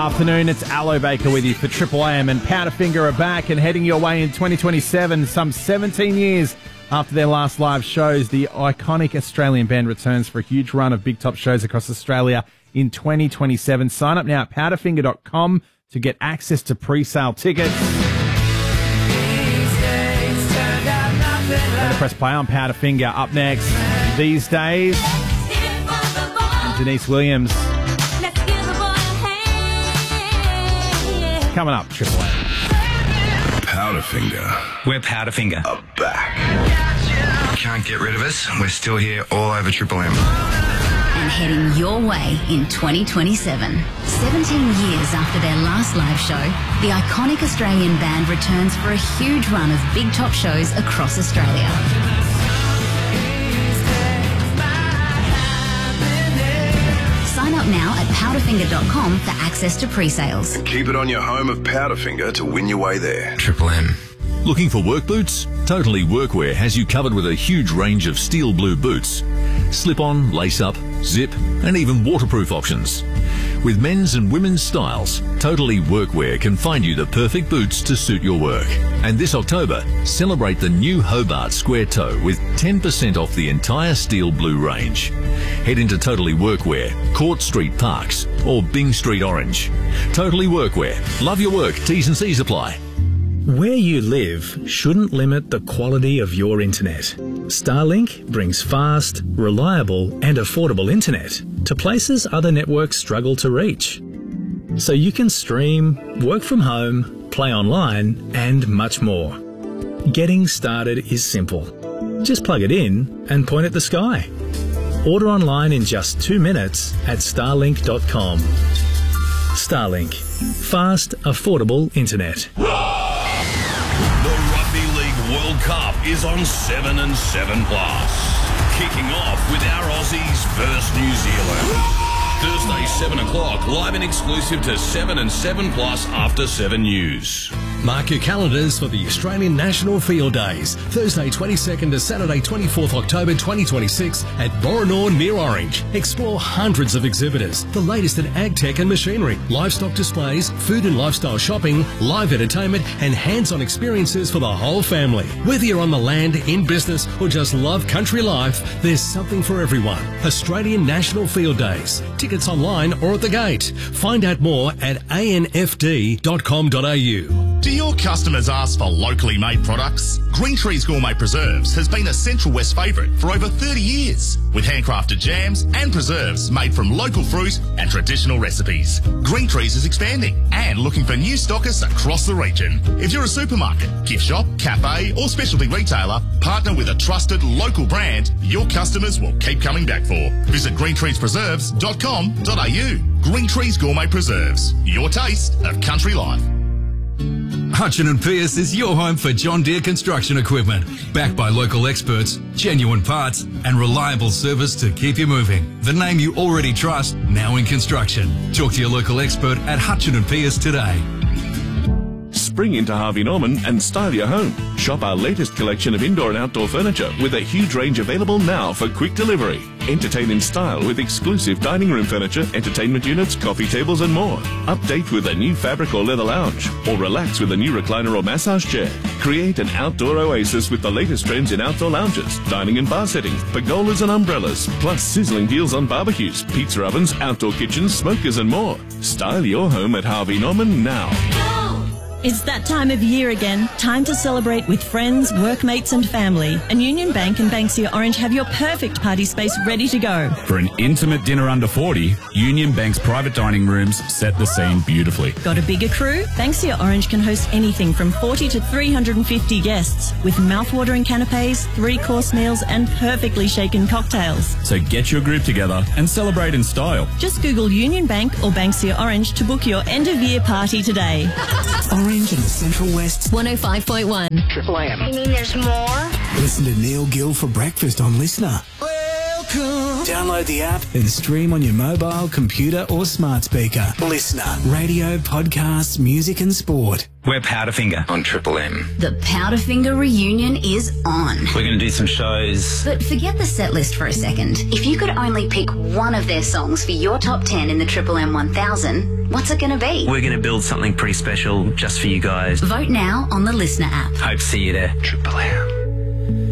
Afternoon, it's Aloe Baker with you for Triple M, and Powderfinger are back and heading your way in 2027, some 17 years after their last live shows. The iconic Australian band returns for a huge run of big top shows across Australia in 2027. Sign up now at powderfinger.com to get access to pre-sale tickets. And to press play on Powderfinger. Up next, These Days, and Denise Williams. Coming up, Triple M. Powderfinger. We're Powderfinger. Are back. Can't get rid of us. We're still here all over Triple M. And heading your way in 2027. 17 years after their last live show, the iconic Australian band returns for a huge run of big top shows across Australia. Sign up now at powderfinger.com for access to pre-sales. Keep it on your home of Powderfinger to win your way there. Triple M. Looking for work boots? Totally Workwear has you covered with a huge range of steel blue boots. Slip-on, lace-up, zip, and even waterproof options. With men's and women's styles, Totally Workwear can find you the perfect boots to suit your work. And this October, celebrate the new Hobart Square Toe with 10% off the entire steel blue range. Head into Totally Workwear, Court Street Parks, or Byng Street Orange. Totally Workwear. Love your work. T's and C's apply. Where you live shouldn't limit the quality of your internet. Starlink brings fast, reliable and affordable internet to places other networks struggle to reach. So you can stream, work from home, play online and much more. Getting started is simple. Just plug it in and point at the sky. Order online in just 2 minutes at starlink.com. Starlink. Fast, affordable internet. World Cup is on 7 and 7 Plus. Kicking off with our Aussies versus New Zealand. Thursday, 7 o'clock, live and exclusive to 7 and 7 Plus after 7 News. Mark your calendars for the Australian National Field Days, Thursday 22nd to Saturday 24th October 2026 at Boranor near Orange. Explore hundreds of exhibitors, the latest in ag tech and machinery, livestock displays, food and lifestyle shopping, live entertainment and hands-on experiences for the whole family. Whether you're on the land, in business or just love country life, there's something for everyone. Australian National Field Days. Tickets online or at the gate. Find out more at anfd.com.au. Do your customers ask for locally made products? Green Trees Gourmet Preserves has been a Central West favourite for over 30 years, with handcrafted jams and preserves made from local fruit and traditional recipes. Green Trees is expanding and looking for new stockists across the region. If you're a supermarket, gift shop, cafe or specialty retailer, partner with a trusted local brand your customers will keep coming back for. Visit greentreespreserves.com.au. Green Trees Gourmet Preserves, your taste of country life. Hutchin & Pearce is your home for John Deere construction equipment. Backed by local experts, genuine parts and reliable service to keep you moving. The name you already trust, now in construction. Talk to your local expert at Hutchin & Pearce today. Spring into Harvey Norman and style your home. Shop our latest collection of indoor and outdoor furniture with a huge range available now for quick delivery. Entertain in style with exclusive dining room furniture, entertainment units, coffee tables and more. Update with a new fabric or leather lounge, or relax with a new recliner or massage chair. Create an outdoor oasis with the latest trends in outdoor lounges, dining and bar settings, pergolas and umbrellas, plus sizzling deals on barbecues, pizza ovens, outdoor kitchens, smokers and more. Style your home at Harvey Norman now. It's that time of year again. Time to celebrate with friends, workmates and family. And Union Bank and Banksia Orange have your perfect party space ready to go. For an intimate dinner under 40, Union Bank's private dining rooms set the scene beautifully. Got a bigger crew? Banksia Orange can host anything from 40 to 350 guests with mouth-watering canapes, 3-course meals and perfectly shaken cocktails. So get your group together and celebrate in style. Just Google Union Bank or Banksia Orange to book your end-of-year party today. Orange in the Central West. 105.1. Triple M. You mean there's more? Listen to Neil Gill for breakfast on Listener. Well, Download the app and stream on your mobile, computer or smart speaker. Listener, radio, podcasts, music and sport. We're Powderfinger on Triple M. The Powderfinger reunion is on. We're going to do some shows. But forget the set list for a second. If you could only pick one of their songs for your top 10 in the Triple M 1000, what's it going to be? We're going to build something pretty special just for you guys. Vote now on the Listener app. Hope to see you there. Triple M.